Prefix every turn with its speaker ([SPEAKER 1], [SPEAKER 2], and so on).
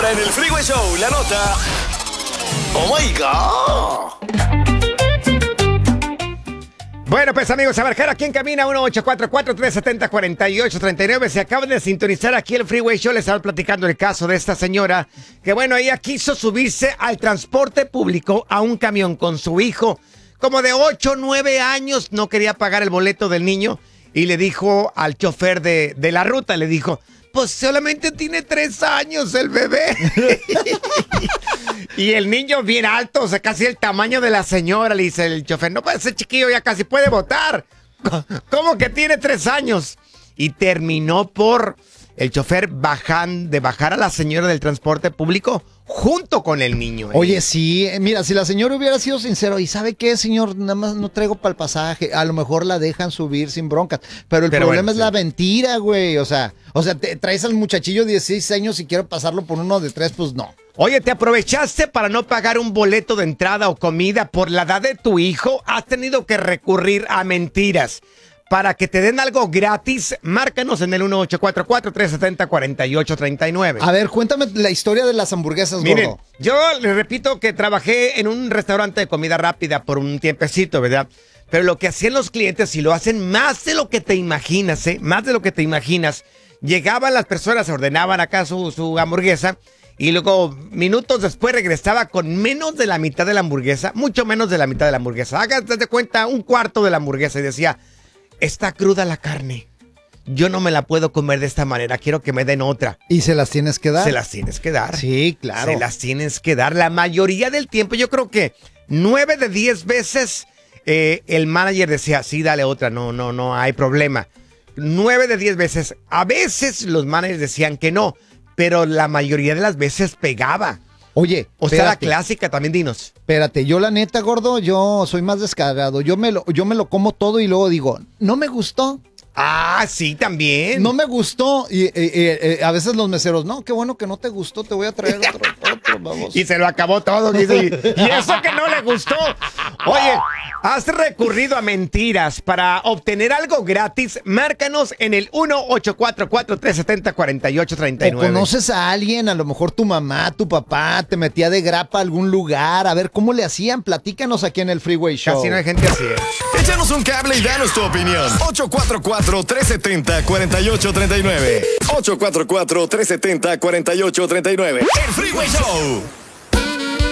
[SPEAKER 1] Ahora en el Freeway Show, la nota. ¡Oh my God!
[SPEAKER 2] Bueno, pues amigos, a marcar aquí en Camina 1-844-370-4839. Se acaban de sintonizar aquí el Freeway Show. Les estaba platicando el caso de esta señora que, bueno, ella quiso subirse al transporte público a un camión con su hijo, como de 8 o 9 años. No quería pagar el boleto del niño y le dijo al chofer de la ruta, le dijo, pues solamente tiene 3 años el bebé. Y el niño bien alto, o sea, casi el tamaño de la señora, le dice el chofer, no puede ser chiquillo, ya casi puede votar. ¿Cómo que tiene 3 años? Y terminó por el chofer bajar a la señora del transporte público junto con el niño.
[SPEAKER 3] Oye, sí, mira, si la señora hubiera sido sincero, ¿y sabe qué, señor? Nada más no traigo para el pasaje. A lo mejor la dejan subir sin broncas. Pero el problema
[SPEAKER 2] bueno,
[SPEAKER 3] es la mentira, güey. O sea, te traes al muchachillo de 16 años y quiero pasarlo por uno de 3, pues no.
[SPEAKER 2] Oye, ¿te aprovechaste para no pagar un boleto de entrada o comida por la edad de tu hijo? ¿Has tenido que recurrir a mentiras para que te den algo gratis? Márcanos en el 1844-370-4839.
[SPEAKER 3] A ver, cuéntame la historia de las hamburguesas,
[SPEAKER 2] Miren,
[SPEAKER 3] gordo.
[SPEAKER 2] yo les repito que trabajé en un restaurante de comida rápida por un tiempecito, ¿verdad? Pero lo que hacían los clientes, y lo hacen más de lo que te imaginas, más de lo que te imaginas, llegaban las personas, ordenaban acá su hamburguesa, y luego minutos después regresaba con menos de la mitad de la hamburguesa, mucho menos de la mitad de la hamburguesa. Hágate de cuenta, un cuarto de la hamburguesa, y decía, está cruda la carne. Yo no me la puedo comer de esta manera, quiero que me den otra.
[SPEAKER 3] ¿Y se las tienes que dar?
[SPEAKER 2] Se las tienes que dar.
[SPEAKER 3] Sí, claro.
[SPEAKER 2] Se las tienes que dar. La mayoría del tiempo, yo creo que 9 de 10 veces el manager decía, sí, dale otra, no hay problema. 9 de 10 veces. A veces los managers decían que no, pero la mayoría de las veces pegaba.
[SPEAKER 3] Oye,
[SPEAKER 2] O sea, la clásica también, dinos.
[SPEAKER 3] Espérate, yo la neta, gordo, yo soy más descarado. Yo me lo como todo y luego digo, no me gustó.
[SPEAKER 2] Ah, sí, también.
[SPEAKER 3] No me gustó. Y a veces los meseros, no, qué bueno que no te gustó, te voy a traer otro, vamos.
[SPEAKER 2] Y se lo acabó todo, dice. Y eso que no le gustó. Oye, ¿has recurrido a mentiras para obtener algo gratis? Márcanos en el 1-844-370-4839.
[SPEAKER 3] ¿O conoces a alguien, a lo mejor tu mamá, tu papá, te metía de grapa a algún lugar? A ver, ¿cómo le hacían? Platícanos aquí en el Freeway Show.
[SPEAKER 2] Casi no hay gente así,
[SPEAKER 1] Échanos un cable y danos tu opinión. 844-370-4839. 844-370-4839. El Freeway Show.